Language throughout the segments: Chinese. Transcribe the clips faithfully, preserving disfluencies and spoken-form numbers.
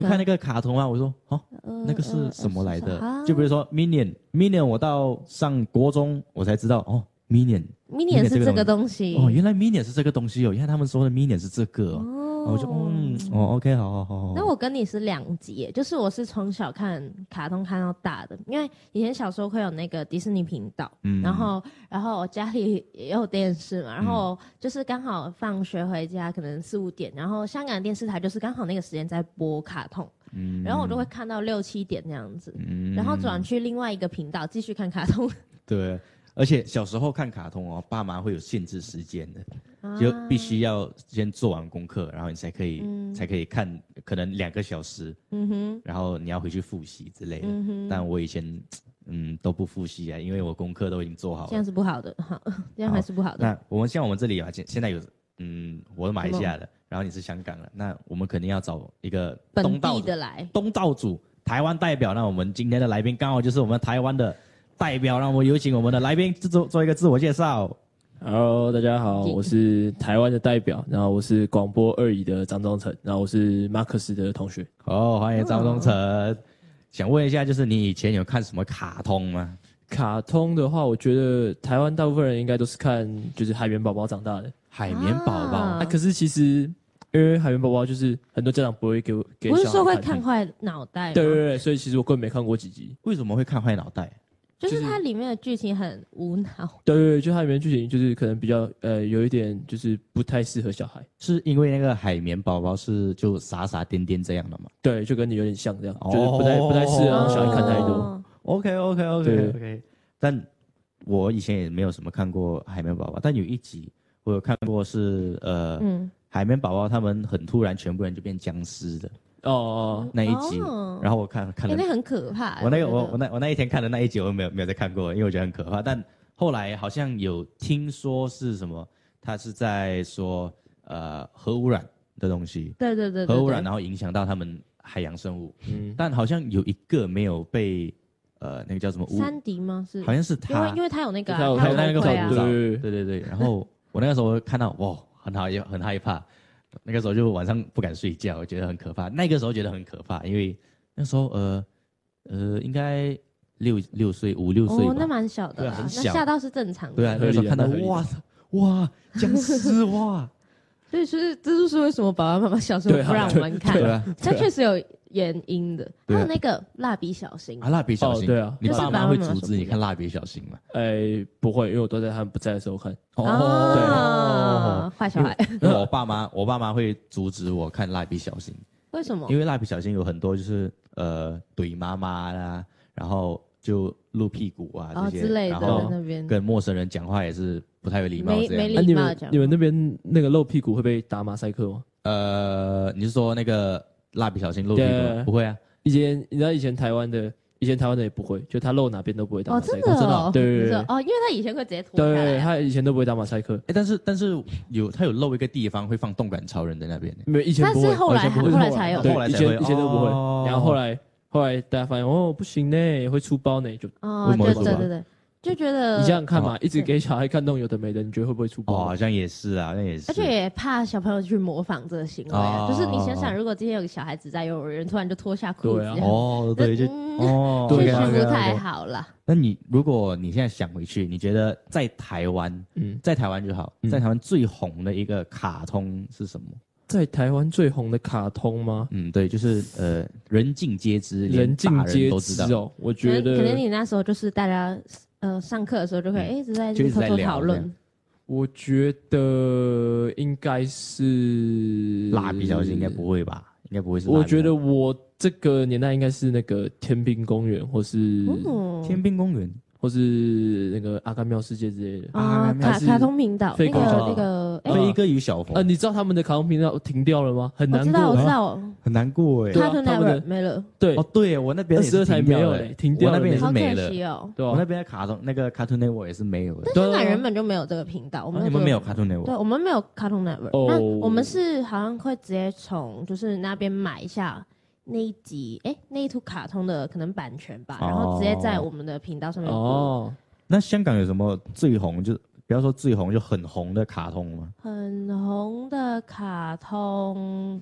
看那个卡通啊，我说哦，呃、那个是什么来的？呃、就比如说 Minion，Minion， 我到上国中我才知道哦 ，Minion，Minion 是这个东西哦，原来 Minion 是这个东西哦，原来他们说的 Minion 是这个哦。哦我就嗯哦 ，OK， 好好好好。 那我跟你是两极，就是我是从小看卡通看到大的，因为以前小时候会有那个迪士尼频道，嗯，然后然后我家里也有电视嘛，然后就是刚好放学回家可能四五点，然后香港电视台就是刚好那个时间在播卡通，嗯，然后我就会看到六七点那样子，嗯，然后转去另外一个频道继续看卡通。 对，而且小时候看卡通哦，爸妈会有限制时间的。就必须要先做完功课，然后你才可以、嗯、才可以看，可能两个小时，嗯哼，然后你要回去复习之类的。嗯哼，但我以前嗯都不复习啊，因为我功课都已经做好了。 这样是不好的，好，这样还是不好的。 那我们像我们这里啊，现在有嗯，我是马来西亚的，然后你是香港的，那我们肯定要找一个东道本地的来， 东道主，台湾代表。那我们今天的来宾刚好就是我们台湾的代表，让我们有请我们的来宾做做一个自我介绍。 Hello， 大家好，我是台湾的代表，然后我是广播二乙的张忠诚，然后我是马克思的同学。 哦，欢迎张忠诚。哦、想问一下，就是你以前有看什么卡通吗？ 卡通的话，我觉得台湾大部分人应该都是看就是海绵宝宝长大的。 海绵宝宝， 啊，啊可是其实因为海绵宝宝就是很多家长不会给我给小孩看， 不是说会看坏脑袋吗？ 对对对，所以其实我根本没看过几集。 为什么会看坏脑袋？ 就是它里面的剧情很无脑， 对对对，就它里面的剧情就是可能比较呃有一点就是不太适合小孩， 是因为那个海绵宝宝是就傻傻颠颠这样的吗？ 对，就跟你有点像这样，哦、就是不太不太适合让小孩看太多。 哦、OK OK OK OK， 但我以前也没有什么看过海绵宝宝，但有一集我有看过是呃，嗯、海绵宝宝他们很突然全部人就变僵尸的。哦哦，那一集，哦、然后我看看了， 那很可怕。 我那个我我那我那一天看的那一集，我没有没有再看过，因为我觉得很可怕。但后来好像有听说是什么，他是在说呃核污染的东西， 对对 对, 对, 对， 核污染然后影响到他们海洋生物。嗯，但好像有一个没有被呃那个叫什么山迪吗？是， 好像是他， 因为因为他有那个、啊， 他有那个头盔啊， 对对对对。然后我那个时候看到哇，很好很害怕。那个时候就晚上不敢睡觉，我觉得很可怕。那个时候觉得很可怕，因为那时候呃呃应该六六岁五六岁吧， 哦，那蛮小的啦， 很小， 那吓到是正常的。 对啊，那个时候看到哇哇僵尸哇， 所以是这就是为什么爸爸妈妈小时候不让我们看，这确实有原因的。还有那个蜡笔小新啊，蜡笔小新， 对啊， 你爸妈会阻止你看蜡笔小新吗？ 哎，不会，因为我都在他们不在的时候看。 哦，对，坏小孩。 我爸妈，我爸妈会阻止我看蜡笔小新。 为什么？ 因为蜡笔小新有很多就是呃怼妈妈啦，然后就露屁股啊这些， 之类的， 然后跟陌生人讲话也是不太有礼貌这样。 没礼貌讲。 你们那边那个露屁股会被打马赛克吗？ 呃，你是说那个蜡笔小新露屁股吗？不会啊。 以前你知道以前台湾的，以前台湾的也不会，就他露哪边都不会打马赛克。 哦，真的哦， 对对对。 哦，因为他以前会直接脱开来。 对，他以前都不会打马赛克。 哎，但是但是有他有露一个地方会放动感超人在那边。 没有，以前不会。 但是后来后来才有。 后来以前以前都不会。然后后来后来大家发现哦不行呢，会出包呢，就哦对对对对。就觉得你想想看嘛，一直给小孩看那种有的没的，你觉得会不会出包？ 哦，好像也是啊，好像也是。 而且也怕小朋友去模仿这个行为啊，就是你想想，如果今天有个小孩子在幼儿园突然就脱下裤子， 哦，对，就哦， 确实不太好啦。 那你如果你现在想回去，你觉得在台湾，嗯，在台湾就好，在台湾最红的一个卡通是什么？ 在台湾最红的卡通吗？ 嗯，对，就是呃，人尽皆知， 人尽皆知哦。我觉得可能你那时候就是大家。呃，上课的时候就会一直在偷偷讨论。 我觉得应该是蜡笔小新，应该不会吧？应该不会是。 我觉得我这个年代应该是那个天兵公园，或是天兵公园， 或是那个阿甘妙世界之类的啊。卡卡通频道，那个那个飞哥与小佛。 呃，你知道他们的卡通频道停掉了吗？很难过， 我知道，我知道， 很难过哎。 Cartoon Network没了。 对哦，对我那边二十二台没有嘞，停掉了， 我那边也是没了。 对， 我那边的卡通那个 Cartoon Network 也是没有的。 但香港原本就没有这个频道，我们你们没有 Cartoon Network。 对，我们没有 Cartoon Network。那我们是好像会直接从就是那边买一下。那一集，哎，那一出卡通的可能版权吧，然后直接在我们的频道上面播。哦， 那香港有什么最红，就不要说最红，就很红的卡通吗？ 很红的卡通，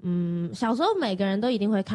嗯，小时候每个人都一定会看。